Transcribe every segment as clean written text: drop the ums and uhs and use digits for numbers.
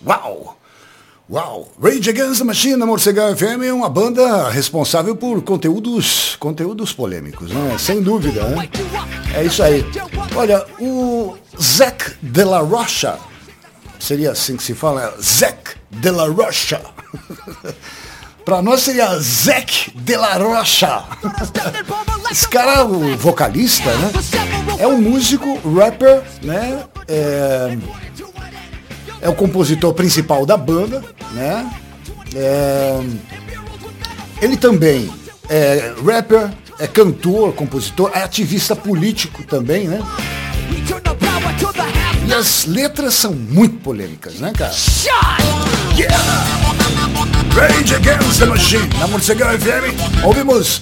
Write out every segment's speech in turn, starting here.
Uau! Uau! Rage Against the Machine na Morcegão FM é uma banda responsável por conteúdos polêmicos, né? Sem dúvida, né? É isso aí. Olha, o Zack de la Rocha, seria assim que se fala, Zack de la Rocha. Pra nós seria Zack de la Rocha. Esse cara, o vocalista, né? É um músico, rapper, né? É o compositor principal da banda, né? Ele também é rapper, é cantor, compositor, é ativista político também, né? E as letras são muito polêmicas, né, cara? Yeah! Rage Against the Machine, na Morcegão FM, ouvimos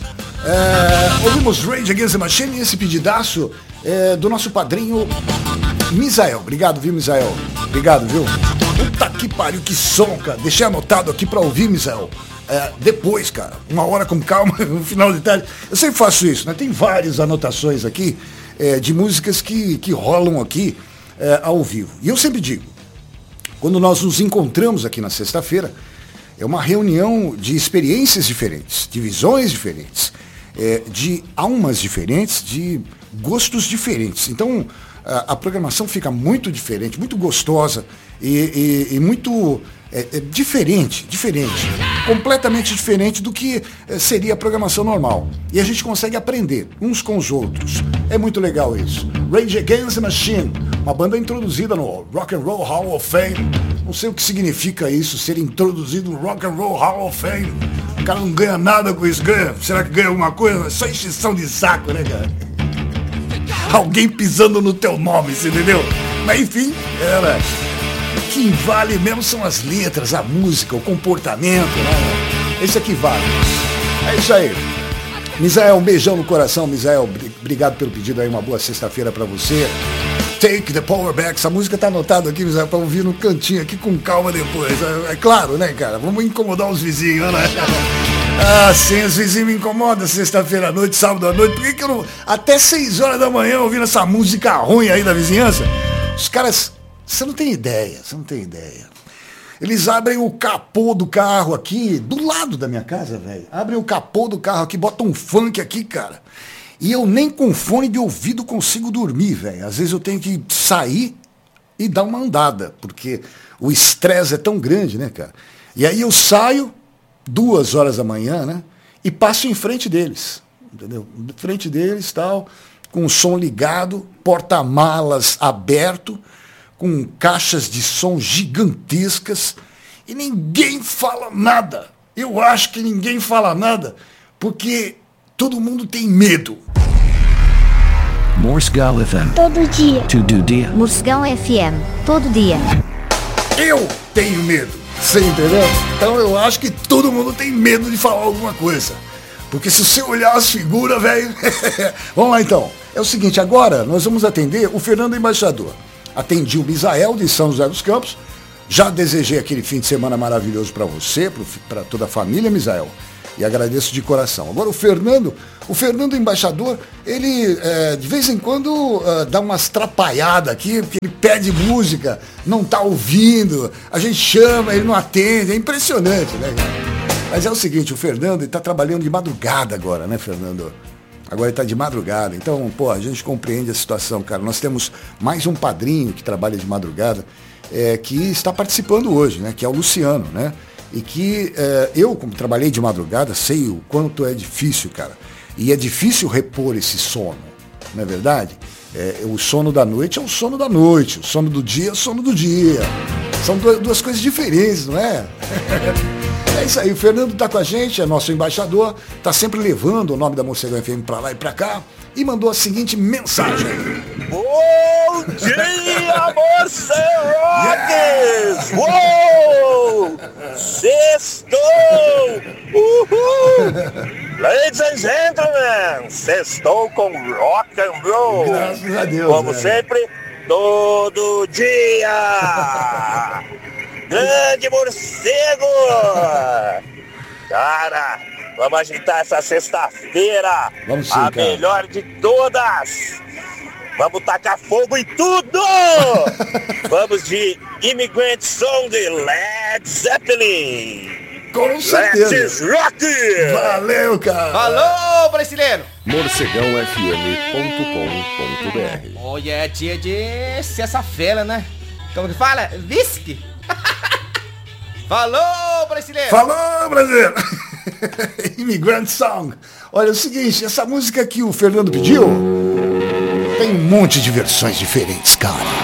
Rage Against the Machine e esse pedidaço do nosso padrinho Misael. Obrigado, viu, Misael? Obrigado, viu? Puta que pariu, que som, cara. Deixei anotado aqui pra ouvir, Misael. Depois, cara, uma hora com calma, no final de tarde. Eu sempre faço isso, né? Tem várias anotações aqui de músicas que rolam aqui ao vivo. E eu sempre digo, quando nós nos encontramos aqui na sexta-feira, é uma reunião de experiências diferentes, de visões diferentes, de almas diferentes, de gostos diferentes. Então, a programação fica muito diferente, muito gostosa e muito diferente, completamente diferente do que seria a programação normal. E a gente consegue aprender uns com os outros. É muito legal isso. Rage Against the Machine, uma banda introduzida no Rock and Roll Hall of Fame. Não sei o que significa isso, ser introduzido no Rock and Roll Hall of Fame. O cara não ganha nada com isso, ganha? Será que ganha alguma coisa? Só encheção de saco, né, cara? Alguém pisando no teu nome, você entendeu? Mas enfim, o que vale mesmo são as letras, a música, o comportamento, né? Esse aqui vale. É isso aí. Misael, um beijão no coração, Misael. Obrigado pelo pedido aí, uma boa sexta-feira pra você. Take the Power Back. Essa música tá anotada aqui, Misael, pra ouvir no cantinho aqui com calma depois. É claro, né, cara? Vamos incomodar os vizinhos, né? Ah, sim, os vizinhos me incomodam sexta-feira à noite, sábado à noite. Por que eu não... Até 6 horas da manhã ouvindo essa música ruim aí da vizinhança? Os caras... Você não tem ideia. Eles abrem o capô do carro aqui, do lado da minha casa, velho. Abrem o capô do carro aqui, botam um funk aqui, cara. E eu nem com fone de ouvido consigo dormir, velho. Às vezes eu tenho que sair e dar uma andada, porque o estresse é tão grande, né, cara? E aí eu saio 2 horas da manhã, né? E passo em frente deles, entendeu? Em frente deles, tal, com o som ligado, porta-malas aberto, com caixas de som gigantescas, e ninguém fala nada. Eu acho que ninguém fala nada, porque todo mundo tem medo. Morcegão FM. Todo dia. Todo dia. Morcegão FM. Todo dia. Eu tenho medo. Você entendeu? Então eu acho que todo mundo tem medo de falar alguma coisa. Porque se você olhar as figuras, velho... Vamos lá então. É o seguinte, agora nós vamos atender o Fernando Embaixador. Atendi o Misael de São José dos Campos. Já desejei aquele fim de semana maravilhoso para você, para toda a família, Misael. E agradeço de coração. Agora o Fernando Embaixador, ele de vez em quando dá umas trapalhadas aqui, porque ele pede música, não tá ouvindo, a gente chama, ele não atende, é impressionante, né, cara? Mas é o seguinte, o Fernando está trabalhando de madrugada agora, né, Fernando? Agora ele está de madrugada, então, pô, a gente compreende a situação, cara. Nós temos mais um padrinho que trabalha de madrugada, que está participando hoje, né, que é o Luciano, né? E que eu, como trabalhei de madrugada, sei o quanto é difícil, cara. E é difícil repor esse sono, não é verdade? O sono da noite é o sono da noite, o sono do dia é o sono do dia. São duas coisas diferentes, não é? É isso aí, o Fernando está com a gente, é nosso embaixador, está sempre levando o nome da Morcegão FM para lá e para cá, e mandou a seguinte mensagem. Bom dia, Morceroques! Uou! Sextou! Uhul! Ladies and gentlemen, sextou com rock and roll! Graças a Deus, como sempre, todo dia! Grande morcego! Cara, vamos agitar essa sexta-feira. Vamos sim, a cara. melhor de todas. Vamos tacar fogo em tudo! Vamos de Immigrant Song de Led Zeppelin! Com certeza! Let's rock! Valeu, cara! Falou, brasileiro! morcegãofm.com.br. Hoje é dia de sexta-feira, né? Como que fala? Whisky! Falou, brasileiro! Falou, brasileiro! Immigrant Song. Olha, é o seguinte, essa música que o Fernando pediu tem um monte de versões diferentes, cara.